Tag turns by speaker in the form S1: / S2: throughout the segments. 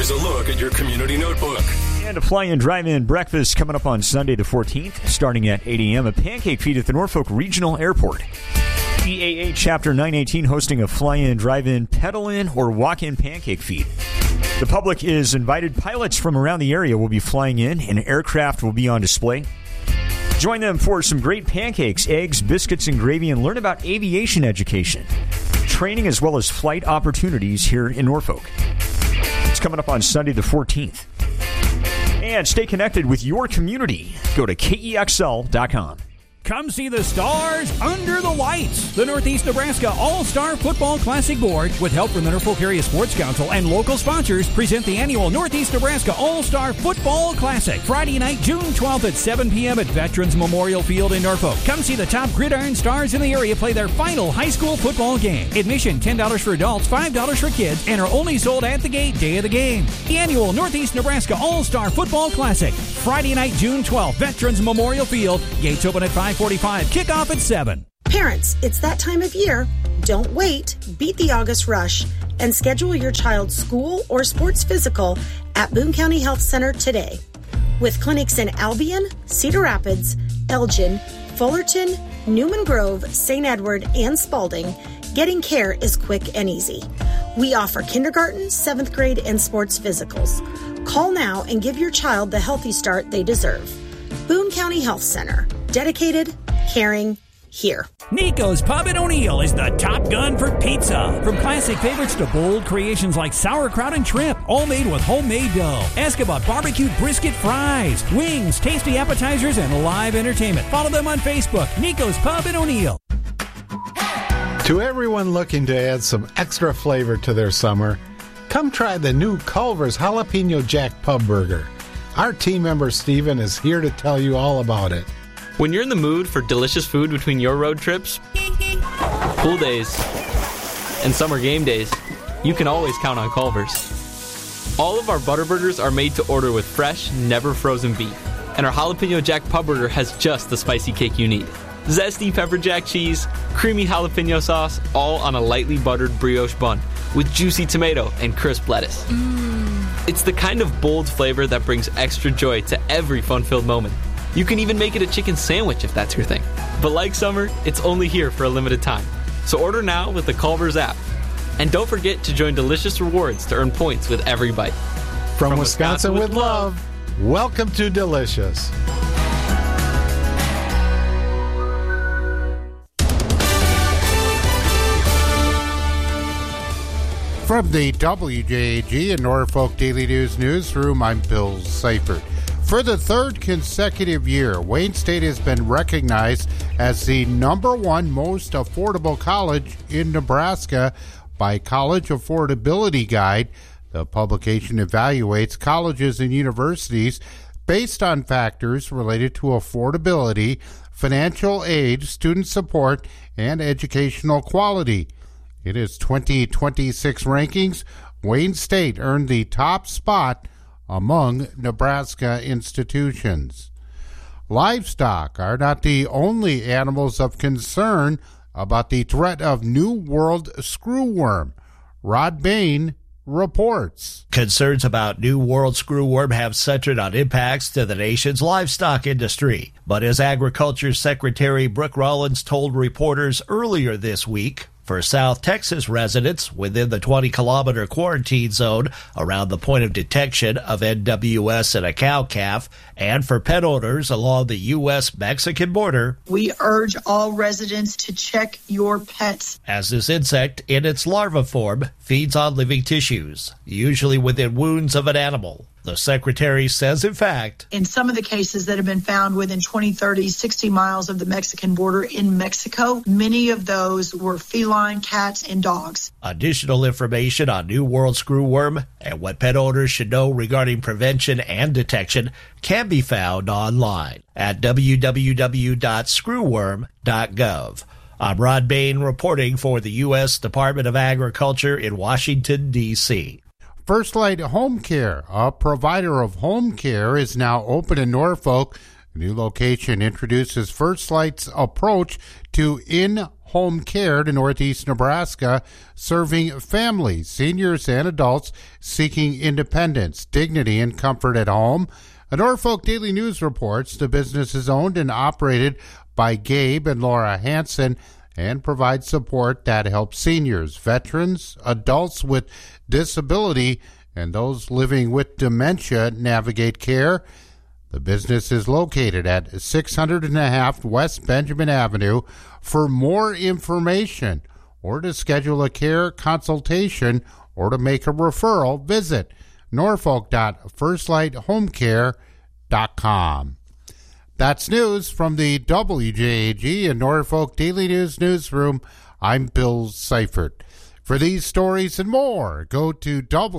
S1: Here's a look at your community notebook.
S2: And a fly-in drive-in breakfast coming up on Sunday the 14th, starting at 8 a.m. A pancake feed at the Norfolk Regional Airport. EAA Chapter 918 hosting a fly-in drive-in pedal-in or walk-in pancake feed. The public is invited. Pilots from around the area will be flying in, and aircraft will be on display. Join them for some great pancakes, eggs, biscuits, and gravy, and learn about aviation education, training, as well as flight opportunities here in Norfolk. It's coming up on Sunday the 14th. And stay connected with your community. Go to KEXL.com.
S3: Come see the stars under the lights. The Northeast Nebraska All-Star Football Classic Board, with help from the Norfolk Area Sports Council and local sponsors, present the annual Northeast Nebraska All-Star Football Classic, Friday night, June 12th at 7 p.m. at Veterans Memorial Field in Norfolk. Come see the top gridiron stars in the area play their final high school football game. Admission $10 for adults, $5 for kids, and are only sold at the gate day of the game. The annual Northeast Nebraska All-Star Football Classic, Friday night, June 12th, Veterans Memorial Field. Gates open at 5:45. Kickoff at 7.
S4: Parents, it's that time of year. Don't wait. Beat the August rush and schedule your child's school or sports physical at Boone County Health Center today. With clinics in Albion, Cedar Rapids, Elgin, Fullerton, Newman Grove, St. Edward, and Spalding, getting care is quick and easy. We offer kindergarten, 7th grade, and sports physicals. Call now and give your child the healthy start they deserve. Boone County Health Center. Dedicated, caring, here.
S3: Nico's Pub in O'Neill is the top gun for pizza. From classic favorites to bold creations like sauerkraut and shrimp, all made with homemade dough. Ask about barbecued brisket fries, wings, tasty appetizers, and live entertainment. Follow them on Facebook. Nico's Pub in O'Neill.
S5: To everyone looking to add some extra flavor to their summer, come try the new Culver's Jalapeno Jack Pub Burger. Our team member Steven is here to tell you all about it.
S6: When you're in the mood for delicious food between your road trips, pool days, and summer game days, you can always count on Culver's. All of our butter burgers are made to order with fresh, never frozen beef. And our Jalapeno Jack Pub Burger has just the spicy kick you need. Zesty pepper jack cheese, creamy jalapeno sauce, all on a lightly buttered brioche bun with juicy tomato and crisp lettuce. It's the kind of bold flavor that brings extra joy to every fun-filled moment. You can even make it a chicken sandwich if that's your thing. But like summer, it's only here for a limited time. So order now with the Culver's app. And don't forget to join Delicious Rewards to earn points with every bite.
S5: From Wisconsin with love, welcome to Delicious. From the WJAG and Norfolk Daily News Newsroom, I'm Bill Seifert. For the third consecutive year, Wayne State has been recognized as the #1 most affordable college in Nebraska by College Affordability Guide. The publication evaluates colleges and universities based on factors related to affordability, financial aid, student support, and educational quality. In its 2026 rankings, Wayne State earned the top spot among Nebraska institutions. Livestock are not the only animals of concern about the threat of New World screwworm. Rod Bain reports.
S7: Concerns about New World screwworm have centered on impacts to the nation's livestock industry. But as Agriculture Secretary Brooke Rollins told reporters earlier this week, for South Texas residents within the 20-kilometer quarantine zone around the point of detection of NWS in a cow-calf, and for pet owners along the U.S.-Mexican border,
S8: we urge all residents to check your pets,
S7: as this insect, in its larva form, feeds on living tissues, usually within wounds of an animal. The secretary says, in fact,
S8: in some of the cases that have been found within 20, 30, 60 miles of the Mexican border in Mexico, many of those were feline cats and dogs.
S7: Additional information on New World screwworm and what pet owners should know regarding prevention and detection can be found online at www.screwworm.gov. I'm Rod Bain reporting for the U.S. Department of Agriculture in Washington, D.C.
S5: First Light Home Care, a provider of home care, is now open in Norfolk. The new location introduces First Light's approach to in-home Home Care to Northeast Nebraska, serving families, seniors, and adults seeking independence, dignity, and comfort at home. A Norfolk Daily News reports the business is owned and operated by Gabe and Laura Hansen and provides support that helps seniors, veterans, adults with disability, and those living with dementia navigate care. The business is located at 600.5 West Benjamin Avenue. For more information or to schedule a care consultation or to make a referral, visit norfolk.firstlighthomecare.com. That's news from the WJAG and Norfolk Daily News Newsroom. I'm Bill Seifert. For these stories and more, go to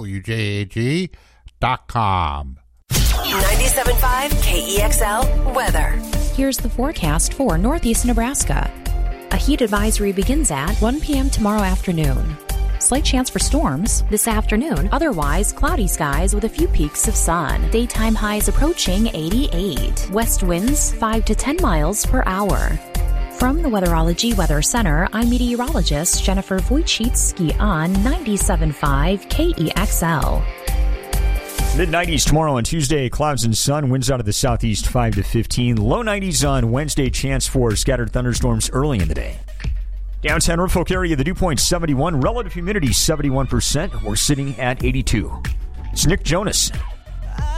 S5: WJAG.com.
S9: 97.5 KEXL weather.
S10: Here's the forecast for Northeast Nebraska. A heat advisory begins at 1 p.m. tomorrow afternoon. Slight chance for storms this afternoon. Otherwise, cloudy skies with a few peaks of sun. Daytime highs approaching 88. West winds 5 to 10 miles per hour. From the Weatherology Weather Center, I'm meteorologist Jennifer Wojcicki on 97.5 KEXL.
S2: Mid-90s tomorrow on Tuesday, clouds and sun, winds out of the southeast 5 to 15. Low 90s on Wednesday, chance for scattered thunderstorms early in the day. Downtown Norfolk area, the dew point 71, relative humidity 71%. We're sitting at 82. It's Nick Jonas.